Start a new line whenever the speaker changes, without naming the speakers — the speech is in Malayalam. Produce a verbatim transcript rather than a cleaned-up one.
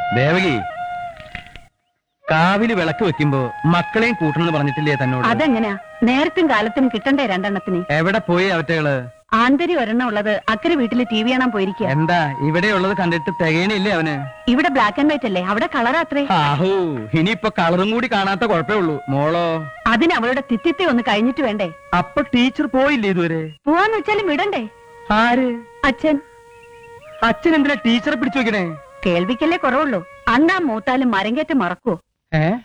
ദേവകി, കാവില് വിളക്ക് വെക്കുമ്പോ മക്കളെയും കൂട്ടണമെന്ന് പറഞ്ഞിട്ടില്ലേ തന്നോട്?
അതെങ്ങനെയാ? നേരത്തും കാലത്തും കിട്ടണ്ടേ രണ്ടെണ്ണത്തിന്?
എവിടെ പോയി അവറ്റകള്?
ആന്തരി ഒരെണ്ണം ഉള്ളത് അക്കരെ വീട്ടില് ടി വി കാണാൻ പോയിരിക്കുക.
എന്താ ഇവിടെ ഉള്ളത് കണ്ടിട്ട് തികയണില്ലേ അവന്?
ഇവിടെ ബ്ലാക്ക് ആൻഡ് വൈറ്റ് അല്ലേ, അവിടെ കളറാത്രേ.
ആഹോ, ഇനിയിപ്പൊ കളറും കൂടി കാണാത്ത കുഴപ്പമേ ഉള്ളൂ. മോളോ?
അതിന് അവളുടെ തിത്തിത്തെ ഒന്ന് കഴിഞ്ഞിട്ട് വേണ്ടേ?
അപ്പൊ ടീച്ചർ പോയില്ലേ ഇതുവരെ?
പോവാന്ന് വെച്ചാലും വിടണ്ടേ?
ആര്?
അച്ഛൻ.
അച്ഛൻ എന്തിനാ ടീച്ചറെ പിടിച്ചു വെക്കണേ?
കേൾവിക്കല്ലേ കുറവുള്ളൂ. അന്നാ മൂത്താലും മരം കയറ്റം മറക്കുവോ?
ഏ